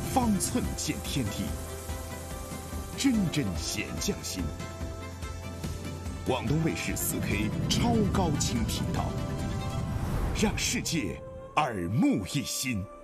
方寸见天地，真真显匠心。广东卫视4K 超高清频道，让世界耳目一新。